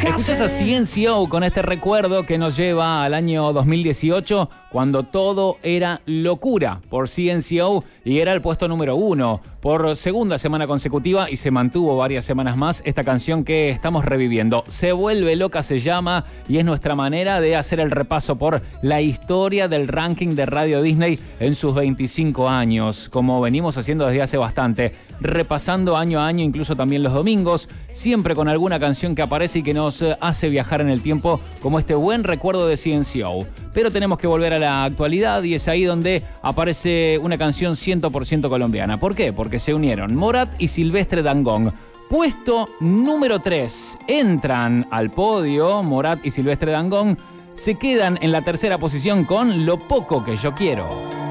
Escuchas a CNCO con este recuerdo que nos lleva al año 2018, cuando todo era locura por CNCO y era el puesto número 1 por segunda semana consecutiva y se mantuvo varias semanas más esta canción que estamos reviviendo. Se vuelve loca se llama y es nuestra manera de hacer el repaso por la historia del ranking de Radio Disney en sus 25 años, como venimos haciendo desde hace bastante, repasando año a año, incluso también los domingos, siempre con alguna canción que aparece y que nos hace viajar en el tiempo, como este buen recuerdo de CNCO. Pero tenemos que volver a la actualidad y es ahí donde aparece una canción 100% colombiana. ¿Por qué? Porque se unieron Morat y Silvestre Dangond. Puesto número 3. Entran al podio Morat y Silvestre Dangond. Se quedan en la tercera posición con Lo poco que yo quiero.